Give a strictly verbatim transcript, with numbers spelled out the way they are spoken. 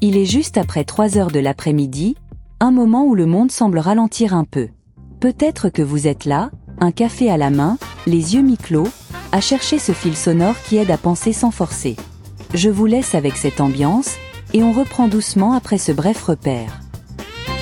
Il est juste après trois heures de l'après-midi, un moment où le monde semble ralentir un peu. Peut-être que vous êtes là, un café à la main, les yeux mi-clos, à chercher ce fil sonore qui aide à penser sans forcer. Je vous laisse avec cette ambiance, et on reprend doucement après ce bref repère.